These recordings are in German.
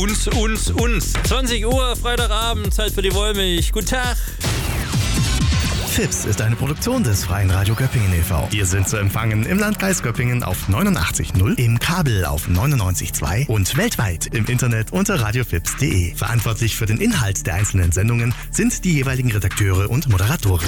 Uns. 20 Uhr, Freitagabend, Zeit für die Wollmilch. Guten Tag. FIPS ist eine Produktion des Freien Radio Göppingen e.V. Wir sind zu empfangen im Landkreis Göppingen auf 89.0, im Kabel auf 99.2 und weltweit im Internet unter radiofips.de. Verantwortlich für den Inhalt der einzelnen Sendungen sind die jeweiligen Redakteure und Moderatoren.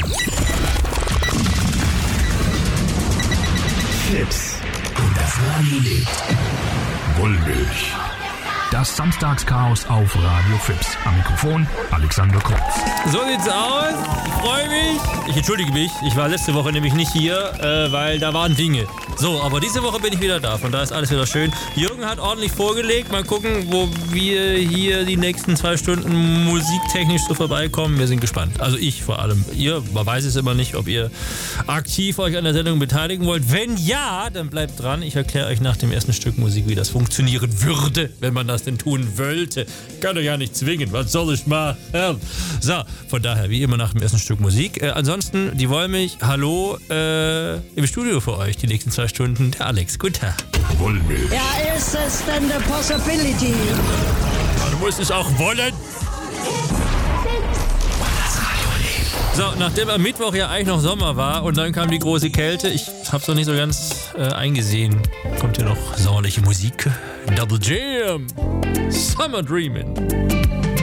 FIPS. Und das Radio lebt. Wollmilch. Das Samstagschaos auf Radio Fips. Am Mikrofon Alexander Kurz. So sieht's aus. Ich freue mich. Ich entschuldige mich. Ich war letzte Woche nämlich nicht hier, weil da waren Dinge. So, aber diese Woche bin ich wieder da. Von daher ist alles wieder schön. Jürgen hat ordentlich vorgelegt. Mal gucken, wo wir hier die nächsten 2 Stunden musiktechnisch so vorbeikommen. Wir sind gespannt. Also ich vor allem. Man weiß es immer nicht, ob ihr aktiv euch an der Sendung beteiligen wollt. Wenn ja, dann bleibt dran. Ich erkläre euch nach dem ersten Stück Musik, wie das funktionieren würde, wenn man das denn tun wollte. Kann euch ja nicht zwingen. Was soll ich machen? So, von daher, wie immer nach dem ersten Stück Musik. Ansonsten, die Wollmilch, hallo, im Studio für euch, die nächsten 2 Stunden, der Alex. Guten Tag. Wollmilch. Ja, ist es denn the possibility? Du musst es auch wollen. So, nachdem am Mittwoch ja eigentlich noch Sommer war und dann kam die große Kälte, ich hab's noch nicht so ganz eingesehen, kommt hier noch sommerliche Musik. Double Jam, Summer Dreamin'.